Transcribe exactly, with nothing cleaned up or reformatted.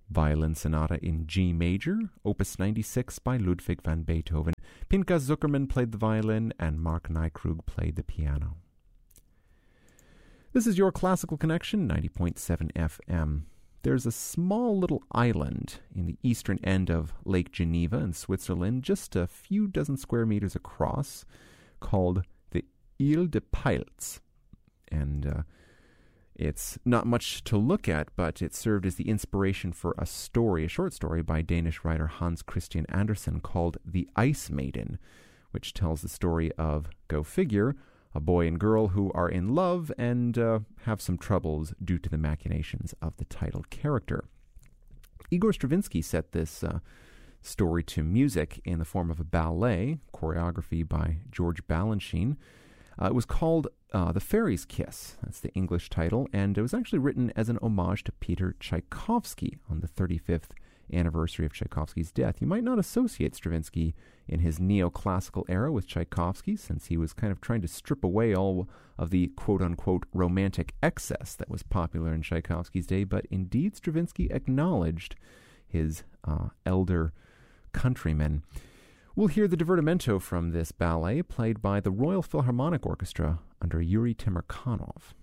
Violin Sonata in G Major, Opus ninety-six by Ludwig van Beethoven. Pinka Zuckerman played the violin, and Mark Nykrug played the piano. This is your Classical Connection, ninety point seven F M. There's a small little island in the eastern end of Lake Geneva in Switzerland, just a few dozen square meters across, called the Ile de Peilz. And uh, it's not much to look at, but it served as the inspiration for a story, a short story by Danish writer Hans Christian Andersen called The Ice Maiden, which tells the story of, go figure, a boy and girl who are in love and uh, have some troubles due to the machinations of the title character. Igor Stravinsky set this uh, story to music in the form of a ballet, choreography by George Balanchine. Uh, it was called uh, The Fairy's Kiss, that's the English title, and it was actually written as an homage to Peter Tchaikovsky on the thirty-fifth anniversary of Tchaikovsky's death. You might not associate Stravinsky in his neoclassical era with Tchaikovsky, since he was kind of trying to strip away all of the quote-unquote romantic excess that was popular in Tchaikovsky's day, but indeed Stravinsky acknowledged his uh, elder countrymen. We'll hear the divertimento from this ballet played by the Royal Philharmonic Orchestra under Yuri Temirkanov.